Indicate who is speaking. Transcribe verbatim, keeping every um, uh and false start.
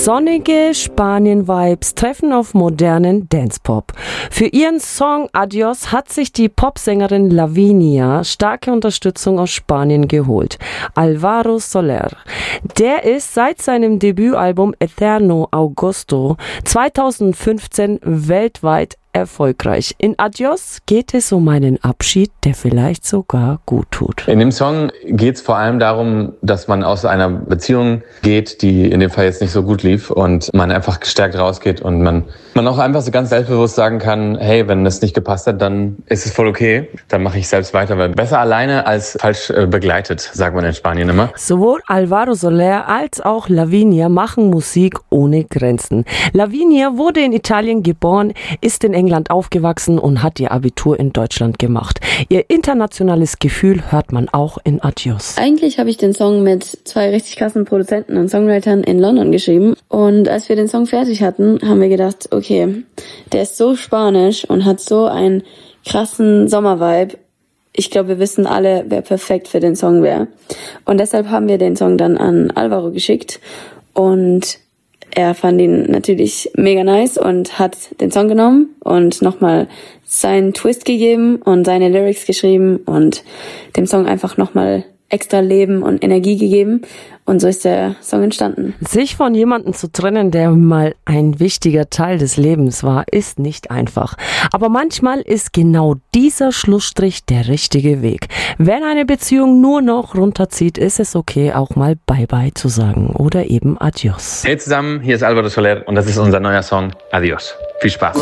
Speaker 1: Sonnige Spanien-Vibes treffen auf modernen Dance-Pop. Für ihren Song Adios hat sich die Popsängerin Lavinia starke Unterstützung aus Spanien geholt. Álvaro Soler. Der ist seit seinem Debütalbum Eterno Agosto zweitausendfünfzehn weltweit erfolgreich. In Adios geht es um einen Abschied, der vielleicht sogar gut tut.
Speaker 2: In dem Song geht es vor allem darum, dass man aus einer Beziehung geht, die in dem Fall jetzt nicht so gut lief und man einfach gestärkt rausgeht und man, man auch einfach so ganz selbstbewusst sagen kann, hey, wenn das nicht gepasst hat, dann ist es voll okay, dann mache ich selbst weiter, weil besser alleine als falsch äh, begleitet, sagt man in Spanien immer.
Speaker 1: Sowohl Álvaro Soler als auch Lavinia machen Musik ohne Grenzen. Lavinia wurde in Italien geboren, ist in England aufgewachsen und hat ihr Abitur in Deutschland gemacht. Ihr internationales Gefühl hört man auch in Adios.
Speaker 3: Eigentlich habe ich den Song mit zwei richtig krassen Produzenten und Songwritern in London geschrieben. Und als wir den Song fertig hatten, haben wir gedacht, okay, der ist so spanisch und hat so einen krassen Sommervibe. Ich glaube, wir wissen alle, wer perfekt für den Song wäre. Und deshalb haben wir den Song dann an Álvaro geschickt und er fand ihn natürlich mega nice und hat den Song genommen und nochmal seinen Twist gegeben und seine Lyrics geschrieben und dem Song einfach nochmal extra Leben und Energie gegeben. Und so ist der Song entstanden.
Speaker 1: Sich von jemandem zu trennen, der mal ein wichtiger Teil des Lebens war, ist nicht einfach. Aber manchmal ist genau dieser Schlussstrich der richtige Weg. Wenn eine Beziehung nur noch runterzieht, ist es okay, auch mal Bye-Bye zu sagen oder eben Adios.
Speaker 2: Hey zusammen, hier ist Álvaro Soler und das ist unser neuer Song Adios. Viel Spaß.